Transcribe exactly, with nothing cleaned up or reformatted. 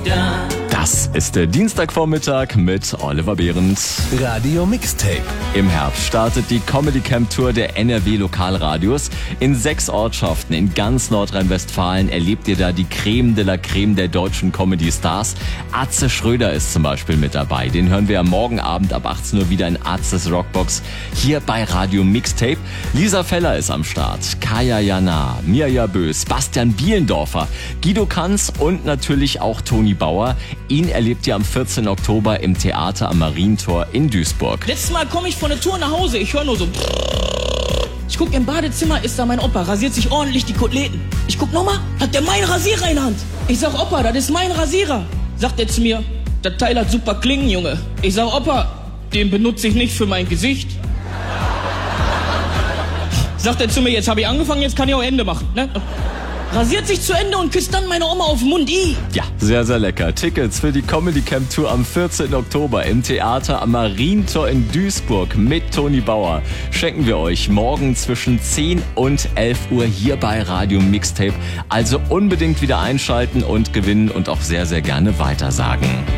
Das ist der Dienstagvormittag mit Oliver Behrens. Radio Mixtape. Im Herbst startet die Comedy Camp Tour der N R W Lokalradios. In sechs Ortschaften in ganz Nordrhein-Westfalen erlebt ihr da die Creme de la Creme der deutschen Comedy-Stars. Atze Schröder ist zum Beispiel mit dabei. Den hören wir am morgen Abend ab achtzehn Uhr wieder in Atzes Rockbox hier bei Radio Mixtape. Lisa Feller ist am Start, Kaya Jana, Mirja Bös, Bastian Bielendorfer, Guido Kanz und natürlich auch Toni Bauer. Ihn erlebt ihr am vierzehnten Oktober im Theater am Marientor in Duisburg. Letztes Mal komme ich von der Tour nach Hause, ich höre nur so. Ich guck im Badezimmer, ist da mein Opa, rasiert sich ordentlich die Koteletten. Ich guck nochmal, hat der meinen Rasierer in der Hand. Ich sag, Opa, das ist mein Rasierer. Sagt er zu mir, das Teil hat super Klingen, Junge. Ich sag, Opa, den benutze ich nicht für mein Gesicht. Sagt er zu mir, jetzt habe ich angefangen, jetzt kann ich auch Ende machen, ne? Rasiert sich zu Ende und küsst dann meine Oma auf den Mund. I. Ja, sehr, sehr lecker. Tickets für die Comedy Camp Tour am vierzehnten Oktober im Theater am Marientor in Duisburg mit Toni Bauer schenken wir euch morgen zwischen zehn und elf Uhr hier bei Radio Mixtape. Also unbedingt wieder einschalten und gewinnen und auch sehr, sehr gerne weitersagen.